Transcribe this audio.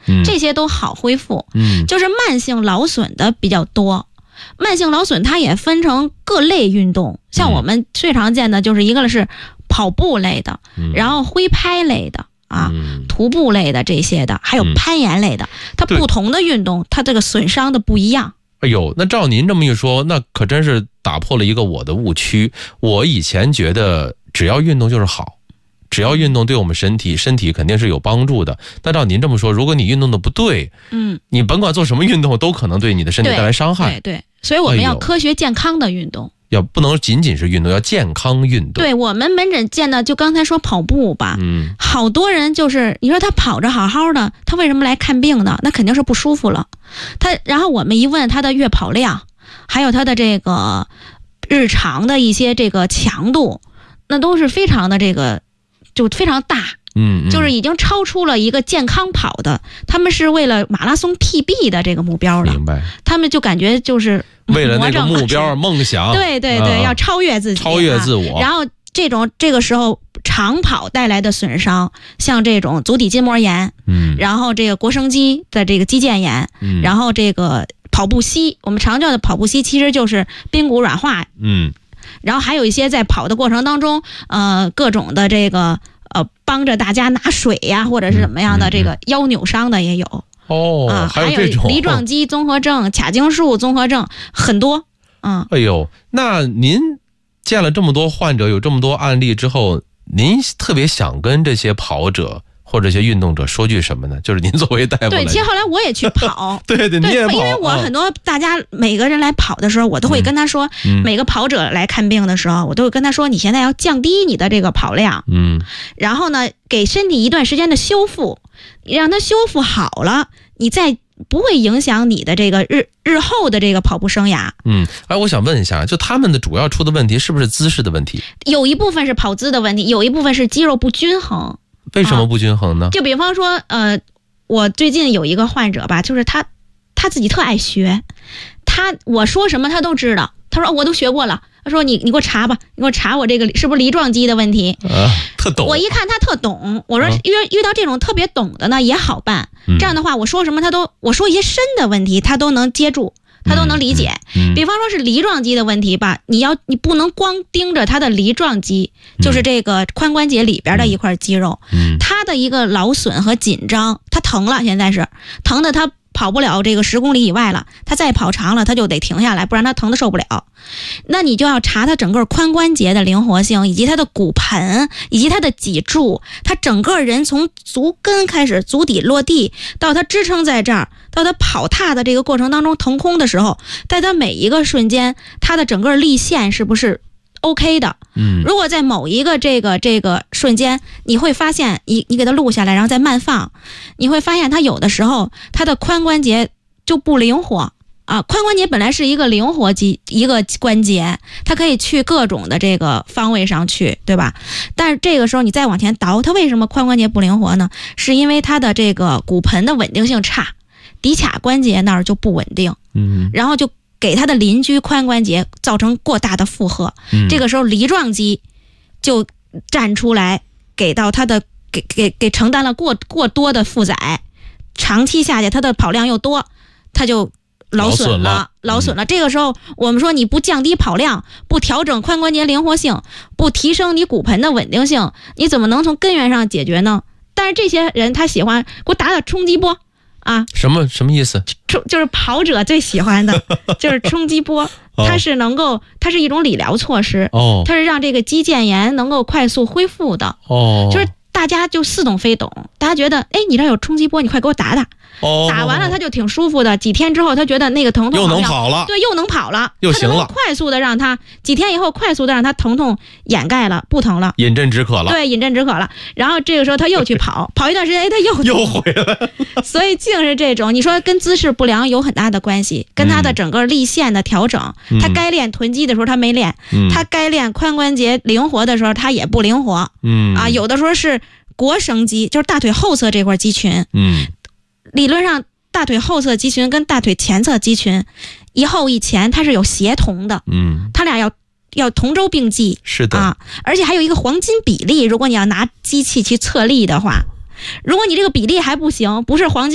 这些都好恢复。就是慢性劳损的比较多。慢性劳损它也分成各类运动，像我们最常见的就是一个是跑步类的，然后挥拍类的啊，徒步类的这些的，还有攀岩类的，它不同的运动它这个损伤的不一样。 哎呦，那照您这么一说，那可真是打破了一个我的误区。我以前觉得只要运动就是好，只要运动对我们身体肯定是有帮助的。但照您这么说，如果你运动的不对，你甭管做什么运动都可能对你的身体带来伤害。 对，所以我们要科学健康的运动。 要不能仅仅是运动，要健康运动。 对，我们门诊见的，就刚才说跑步吧，好多人就是你说他跑着好好的，他为什么来看病呢？那肯定是不舒服了。然后我们一问他的月跑量，还有他的这个日常的一些这个强度，那都是非常的这个就非常大。就是已经超出了一个健康跑的，他们是为了马拉松 PB 的这个目标的。明白。他们就感觉就是为了那个目标梦想。 对，要超越自己， 超越自我。 然后这个时候长跑带来的损伤，像这种足底筋膜炎，然后这个腘绳肌的这个肌腱炎，然后这个跑步膝，我们常叫的跑步膝其实就是髌骨软化。然后还有一些在跑的过程当中，各种的这个。帮着大家拿水呀，或者是什么样的这个腰扭伤的也有。还有这种梨状肌综合症、髂胫束综合症很多。 哎呦，那您见了这么多患者，有这么多案例之后，您特别想跟这些跑者或者这些运动者说句什么呢？就是您作为大夫， 对，其实后来我也去跑， 对，你也跑， 因为我很多大家每个人来跑的时候，我都会跟他说，每个跑者来看病的时候，我都会跟他说，你现在要降低你的这个跑量，然后呢，给身体一段时间的修复，让它修复好了，你再不会影响你的这个日后的这个跑步生涯。 我想问一下，就他们的主要出的问题是不是姿势的问题？ 有一部分是跑姿的问题，有一部分是肌肉不均衡。 为什么不均衡呢？ 就比方说，我最近有一个患者吧，就是他自己特爱学，我说什么他都知道。他说我都学过了。他说你给我查吧，你给我查我这个是不是梨状肌的问题。 特懂。 我一看他特懂，我说遇到这种特别懂的呢也好办。这样的话，我说什么我说一些深的问题他都能接住。他都能理解。比方说是梨状肌的问题吧，你不能光盯着他的梨状肌，就是这个髋关节里边的一块肌肉，他的一个劳损和紧张，他疼了，现在是疼的他跑不了这个10公里以外了，他再跑长了他就得停下来，不然他疼的受不了。那你就要查他整个髋关节的灵活性，以及他的骨盆，以及他的脊柱，他整个人从足跟开始，足底落地到他支撑在这儿，到他跑踏的这个过程当中腾空的时候，在他每一个瞬间他的整个力线是不是 OK 的。如果在某一个这个瞬间，你会发现你给他录下来，然后再慢放，你会发现他有的时候他的髋关节就不灵活啊。髋关节本来是一个灵活一个关节，它可以去各种的这个方位上去，对吧？但是这个时候你再往前倒，它为什么髋关节不灵活呢？是因为它的这个骨盆的稳定性差，骶髂关节那儿就不稳定，然后就给他的邻居髋关节造成过大的负荷，这个时候梨状肌就站出来，给到他的给承担了过多的负载，长期下去他的跑量又多，他就劳损了。这个时候我们说你不降低跑量，不调整髋关节灵活性，不提升你骨盆的稳定性，你怎么能从根源上解决呢？但是这些人他喜欢给我打冲击波啊， 什么意思？ 就是跑者最喜欢的就是冲击波，它是一种理疗措施，它是让这个肌腱炎能够快速恢复的。就是大家就似懂非懂，大家觉得你这有冲击波，你快给我打打。打完了他就挺舒服的，几天之后他觉得那个疼痛又能跑了， 对，又能跑了， 又行了， 快速的让他几天以后快速的让他疼痛掩盖了，不疼了， 饮鸩止渴了。 对，饮鸩止渴了。然后这个时候他又去跑一段时间，他又回来。 所以竟是这种，你说跟姿势不良有很大的关系，跟他的整个力线的调整，他该练臀肌的时候他没练，他该练髋关节灵活的时候他也不灵活。有的时候是腘绳肌，就是大腿后侧这块肌群。理论上大腿后侧肌群跟大腿前侧肌群一后一前它是有协同的，它俩要同舟并济。 是的啊，而且还有一个黄金比例，如果你要拿机器去测力的话，如果你这个比例还不行，不是黄金